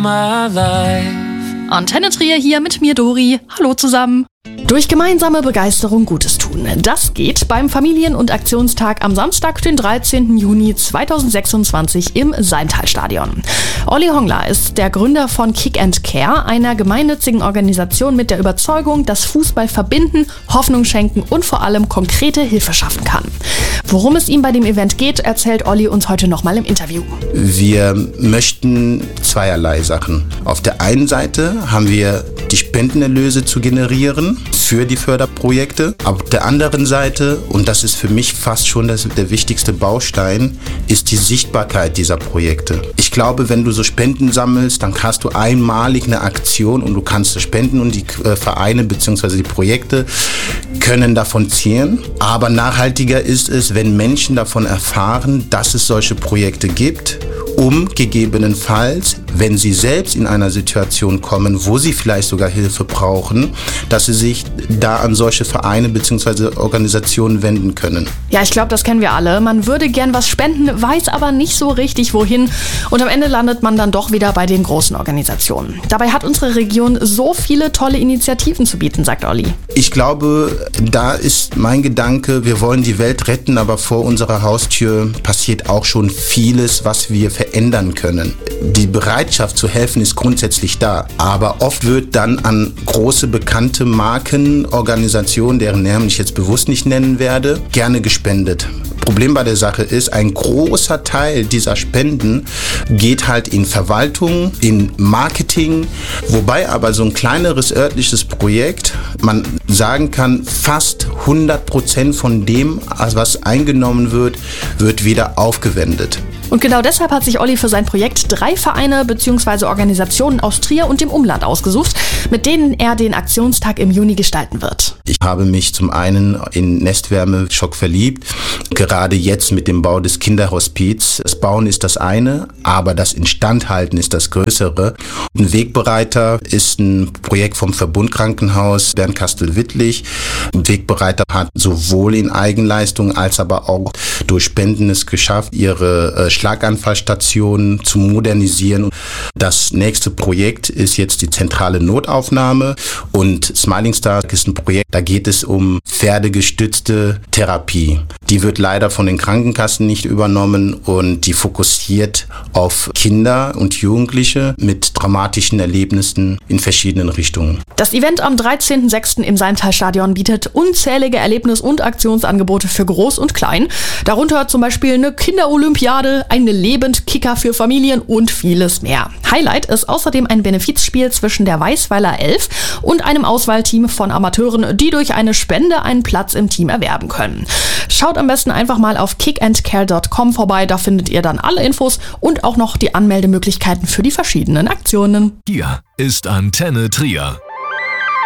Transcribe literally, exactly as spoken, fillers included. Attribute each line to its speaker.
Speaker 1: Antenne Trier hier mit mir, Dori. Hallo zusammen. Durch gemeinsame Begeisterung Gutes tun. Das geht beim Familien- und Aktionstag am Samstag, den dreizehnten Juni zweitausendsechsundzwanzig im Seintal-Stadion. Olli Hongler ist der Gründer von Kick and Care, einer gemeinnützigen Organisation mit der Überzeugung, dass Fußball verbinden, Hoffnung schenken und vor allem konkrete Hilfe schaffen kann. Worum es ihm bei dem Event geht, erzählt Olli uns heute nochmal im Interview.
Speaker 2: Wir möchten zweierlei Sachen. Auf der einen Seite haben wir die Spendenerlöse zu generieren für die Förderprojekte. Auf der anderen Seite, und das ist für mich fast schon das, der wichtigste Baustein, ist die Sichtbarkeit dieser Projekte. Ich glaube, wenn du so Spenden sammelst, dann hast du einmalig eine Aktion und du kannst spenden und die äh, Vereine bzw. die Projekte können davon zehren. Aber nachhaltiger ist es, wenn Menschen davon erfahren, dass es solche Projekte gibt, um gegebenenfalls, wenn sie selbst in einer Situation kommen, wo sie vielleicht sogar Hilfe brauchen, dass sie sich da an solche Vereine bzw. Organisationen wenden können.
Speaker 1: Ja, ich glaube, das kennen wir alle. Man würde gern was spenden, weiß aber nicht so richtig wohin. Und am Ende landet man dann doch wieder bei den großen Organisationen. Dabei hat unsere Region so viele tolle Initiativen zu bieten, sagt Olli.
Speaker 2: Ich glaube, da ist mein Gedanke, wir wollen die Welt retten, aber vor unserer Haustür passiert auch schon vieles, was wir verändern können. Die Bereitschaft zu helfen ist grundsätzlich da, aber oft wird dann an große bekannte Marken, Organisationen, deren Namen ich jetzt bewusst nicht nennen werde, gerne gespendet. Problem bei der Sache ist, ein großer Teil dieser Spenden geht halt in Verwaltung, in Marketing, wobei aber so ein kleineres örtliches Projekt, man sagen kann, fast hundert Prozent von dem, was eingenommen wird, wird wieder aufgewendet.
Speaker 1: Und genau deshalb hat sich Olli für sein Projekt drei Vereine bzw. Organisationen aus Trier und dem Umland ausgesucht, mit denen er den Aktionstag im Juni gestalten wird.
Speaker 2: Ich habe mich zum einen in Nestwärme-Schock verliebt, gerade jetzt mit dem Bau des Kinderhospiz. Das Bauen ist das eine, aber das Instandhalten ist das Größere. Ein Wegbereiter ist ein Projekt vom Verbund Krankenhaus Bernkastel-Wittlich. Ein Wegbereiter hat sowohl in Eigenleistung als aber auch durch Spenden es geschafft, ihre äh, Schlaganfallstationen zu modernisieren. Das nächste Projekt ist jetzt die zentrale Notaufnahme und Smiling Star ist ein Projekt, da geht es um pferdegestützte Therapie. Die wird leider von den Krankenkassen nicht übernommen und die fokussiert auf Kinder und Jugendliche mit dramatischen Erlebnissen in verschiedenen Richtungen.
Speaker 1: Das Event am dreizehnten sechsten im Seintal-Stadion bietet unzählige Erlebnis- und Aktionsangebote für Groß und Klein. Darunter zum Beispiel eine Kinderolympiade, eine Lebendkicker für Familien und vieles mehr. Highlight ist außerdem ein Benefizspiel zwischen der Weißweiler Elf und einem Auswahlteam von Amateuren, die durch eine Spende einen Platz im Team erwerben können. Schaut am besten einfach mal auf kick and care dot com vorbei, da findet ihr dann alle Infos und auch noch die Anmeldemöglichkeiten für die verschiedenen Aktionen.
Speaker 3: Hier ist Antenne Trier.